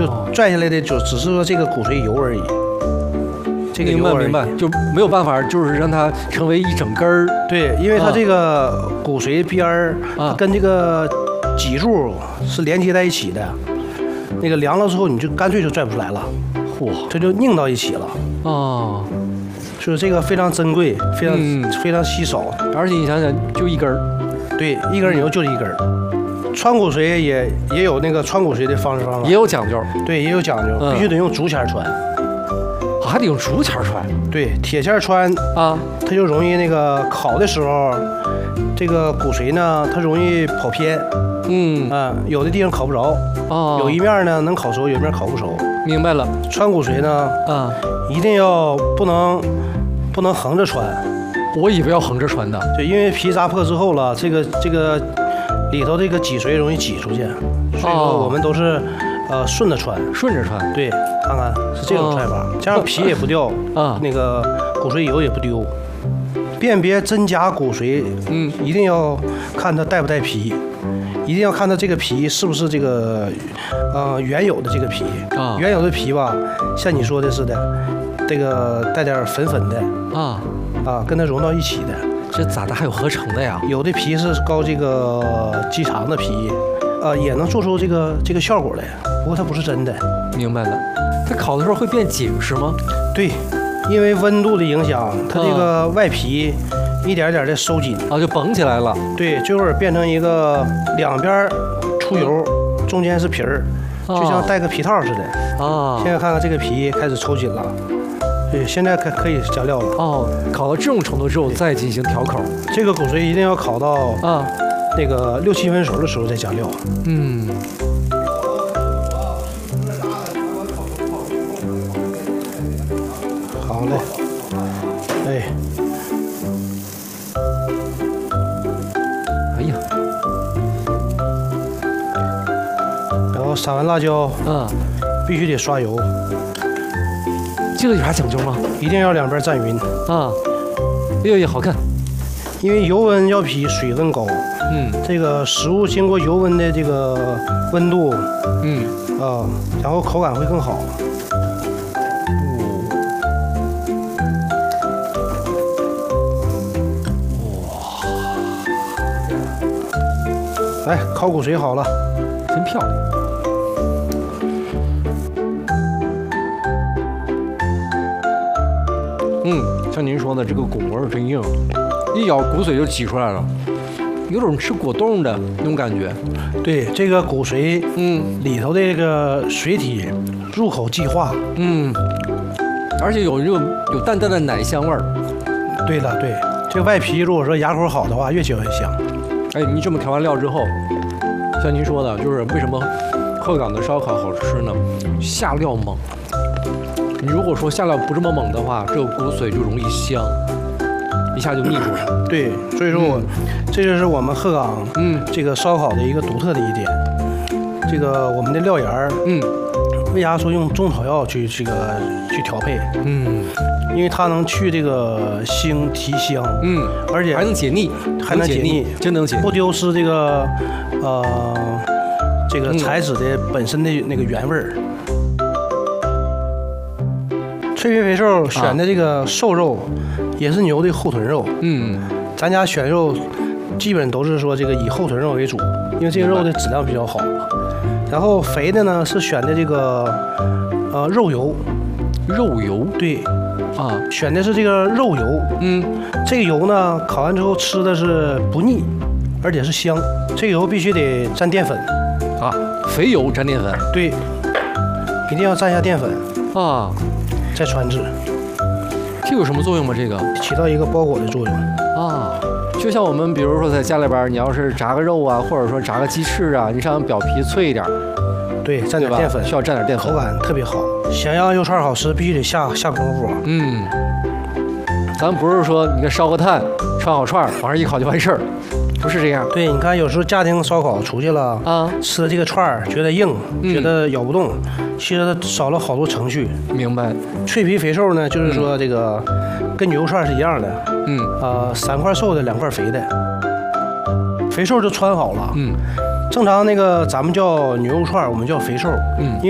就拽下来的就只是说这个骨髓油而已。这个油而已。 明白，就没有办法，就是让它成为一整根儿。 对，因为它这个骨髓边儿跟这个脊柱是连接在一起的，那个凉了之后你就干脆就拽不出来了， 嚯， 这就拧到一起了。 哦， 所以这个非常珍贵，非常稀少。 而且你想想，就一根儿。 对，一根牛就是一根。穿骨髓也有那个穿骨髓的方式方法， 也有讲究。 对，也有讲究，必须得用竹签穿。 还得用竹签穿？ 对，铁签穿啊，它就容易那个烤的时候，这个骨髓呢，它容易跑偏。有的地方烤不着，有一面呢能烤熟，有一面烤不熟。 明白了。 穿骨髓呢，一定要不能横着穿。 我以为要横着穿的。 对，因为皮扎破之后了，这个里头这个脊髓容易挤出去，所以说我们都是顺着穿。对，看看是这种穿法，这样皮也不掉那个骨髓油也不丢。辨别真假骨髓，一定要看它带不带皮，一定要看它这个皮是不是这个原有的这个皮。原有的皮吧，像你说的似的，这个带点粉粉的跟它融到一起的。 这咋的还有合成的呀？ 有的皮是高这个鸡肠的皮，也能做出这个效果来，不过它不是真的。 明白了。它烤的时候会变紧实吗？ 对，因为温度的影响，它这个外皮一点点的收紧就绷起来了。 对，最后变成一个两边出油，中间是皮儿，就像戴个皮套似的。现在看看这个皮开始抽紧了。对，现在可以加料了。 烤到这种程度之后再进行调口。 这个骨髓一定要烤到那个6、7分熟的时候再加料。好嘞。 哎呀。 然后撒完辣椒，必须得刷油。 这个有啥讲究吗？ 一定要两边蘸匀越来越好看。 因为油温要比水温高。这个食物经过油温的这个温度，然后口感会更好。来，烤骨髓好了， 真漂亮。像您说的，这个骨膜真硬，一咬骨髓就挤出来了，有种吃果冻的那种感觉。 对，这个骨髓，里头的这个髓体入口即化， 而且有淡淡的奶香味儿。 对了，对，这个外皮如果说牙口好的话，越嚼越香。 你这么调完料之后，像您说的，就是为什么鹤岗的烧烤好吃呢？下料猛。你如果说下料不这么猛的话，这个骨髓就容易香，一下就腻住了。 对，所以说这就是我们鹤岗这个烧烤的一个独特的一点。这个我们的料盐为啥说用中草药去调配？因为它能去这个腥提香，而且还能解腻，真能解腻， 不丢失这个这个材质的本身的那个原味儿。脆皮肥瘦选的这个瘦肉，也是牛的后臀肉。咱家选肉基本都是说这个以后臀肉为主，因为这个肉的质量比较好。然后肥的呢是选的这个肉油。 肉油？ 对，选的是这个肉油。这个油呢烤完之后吃的是不腻，而且是香。这个油必须得蘸淀粉。 肥油蘸淀粉？ 对，一定要蘸一下淀粉再穿制。 这有什么作用吗？这个起到一个包裹的作用就像我们比如说在家里边，你要是炸个肉或者说炸个鸡翅你想让表皮脆一点， 对，蘸点淀粉， 需要蘸点淀粉， 口感特别好。想要肉串好吃，必须得下功夫。 咱不是说你烧个炭，串好串，往上一烤就完事儿，不是这样。 对，你看有时候家庭烧烤出去了吃这个串儿觉得硬，觉得咬不动，其实它少了好多程序。 明白。 脆皮肥瘦呢，就是说这个跟牛肉串是一样的。3块瘦的，2块肥的。肥瘦就穿好了。正常那个咱们叫牛肉串，我们叫肥瘦。